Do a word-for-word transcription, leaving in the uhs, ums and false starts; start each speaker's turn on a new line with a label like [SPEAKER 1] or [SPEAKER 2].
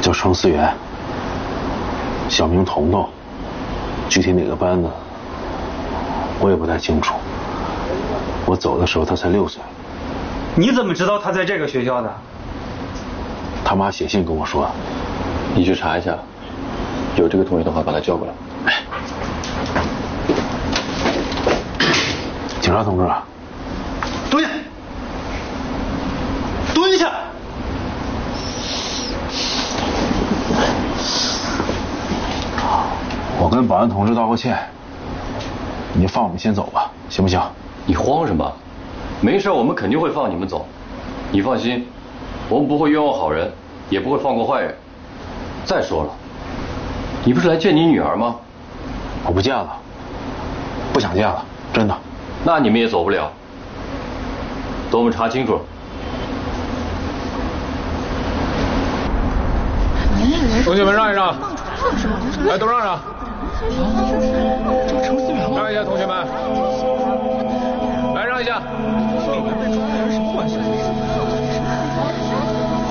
[SPEAKER 1] 叫程思源，小名彤彤，具体哪个班的我也不太清楚。我走的时候他才六岁。
[SPEAKER 2] 你怎么知道他在这个学校的？
[SPEAKER 1] 他妈写信跟我说。
[SPEAKER 3] 你去查一下，有这个同学的话把他叫过来。
[SPEAKER 1] 警察同志，
[SPEAKER 2] 蹲下，蹲下。
[SPEAKER 1] 我跟保安同志道个歉，你就放我们先走吧，行不行？
[SPEAKER 3] 你慌什么？没事，我们肯定会放你们走。你放心，我们不会冤枉好人，也不会放过坏人。再说了，你不是来见你女儿吗？
[SPEAKER 1] 我不见了，不想见了，真的。
[SPEAKER 3] 那你们也走不了，等我们查清楚。
[SPEAKER 4] 同学们让一让，来都让让，让一下同学们，来让一下。